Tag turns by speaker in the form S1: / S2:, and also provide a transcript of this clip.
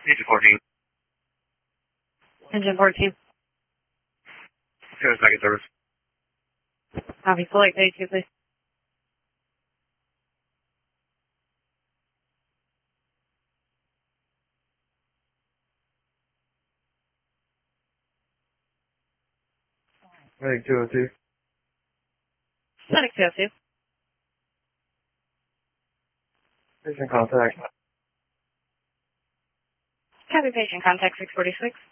S1: Engine 14.
S2: Engine 14.
S1: Service back in service.
S2: Copy. Flight 82, please.
S1: Medic 202.
S2: Medic 202.
S1: Patient contact.
S2: Copy. Patient contact 646.